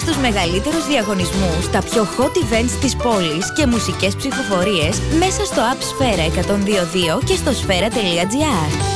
στους μεγαλύτερους διαγωνισμούς, τα πιο hot events της πόλης και μουσικές ψηφοφορίες μέσα στο App Sfera 102.2 και στο sfera.gr.